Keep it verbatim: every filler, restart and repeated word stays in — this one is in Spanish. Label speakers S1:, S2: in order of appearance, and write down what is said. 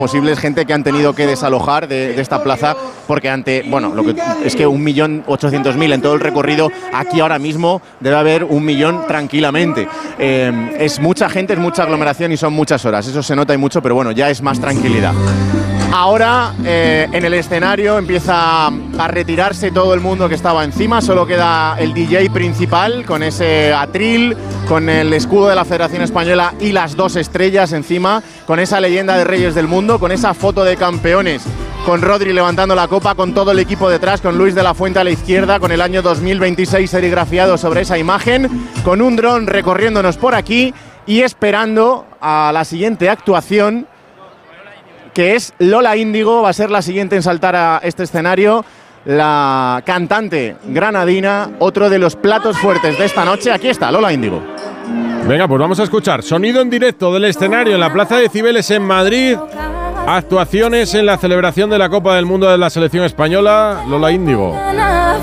S1: posibles, gente que han tenido que desalojar de, de esta plaza porque ante, bueno, lo que es que un millón ochocientos mil en todo el recorrido, aquí ahora mismo debe haber un millón tranquilamente. Eh, es mucha gente, es mucha aglomeración y son muchas horas, eso se nota y mucho, pero bueno, ya es más tranquilidad. Ahora eh, en el escenario empieza a retirarse todo el mundo que estaba encima, solo queda el D J principal con ese atril, con el escudo de la Federación Española y las dos estrellas encima, con esa leyenda de Reyes del Mundo, con esa foto de campeones, con Rodri levantando la copa, con todo el equipo detrás, con Luis de la Fuente a la izquierda, con el año dos mil veintiséis serigrafiado sobre esa imagen, con un dron recorriéndonos por aquí y esperando a la siguiente actuación, que es Lola Índigo, va a ser la siguiente en saltar a este escenario, la cantante granadina, otro de los platos fuertes de esta noche. Aquí está, Lola Índigo.
S2: Venga, pues vamos a escuchar sonido en directo del escenario en la Plaza de Cibeles en Madrid. Actuaciones en la celebración de la Copa del Mundo de la Selección Española, Lola Índigo.